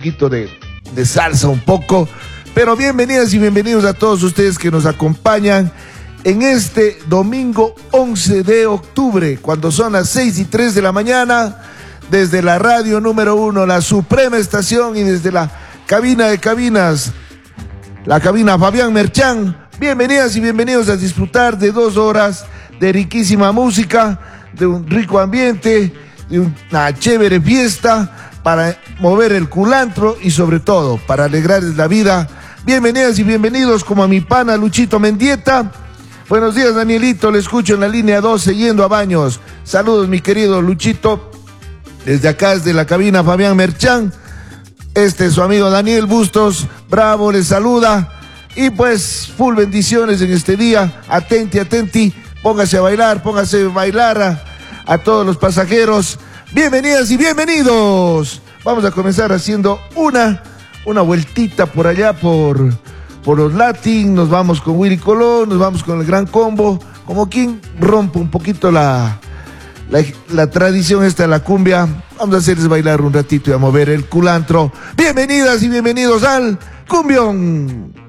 poquito de salsa un poco. Pero bienvenidas y bienvenidos a todos ustedes que nos acompañan en este domingo 11 de octubre, cuando son las 6:03 de la mañana, desde la radio número 1, la Suprema Estación, y desde la cabina de cabinas, la cabina Fabián Merchán. Bienvenidas y bienvenidos a disfrutar de 2 horas de riquísima música, de un rico ambiente, de una chévere fiesta para mover el culantro y sobre todo para alegrarles la vida. Bienvenidas y bienvenidos como a mi pana Luchito Mendieta. Buenos días, Danielito, le escucho en la línea 12 yendo a Baños. Saludos, mi querido Luchito. Desde acá, desde la cabina Fabián Merchán, este es su amigo Daniel Bustos, bravo, les saluda. Y pues, full bendiciones en este día. Atenti, póngase a bailar a todos los pasajeros. Bienvenidas y bienvenidos. Vamos a comenzar haciendo una vueltita por allá por los Latin. Nos vamos con Willy Colón, nos vamos con el Gran Combo, como quien rompe un poquito la tradición esta de la cumbia. Vamos a hacerles bailar un ratito y a mover el culantro. Bienvenidas y bienvenidos al Cumbión.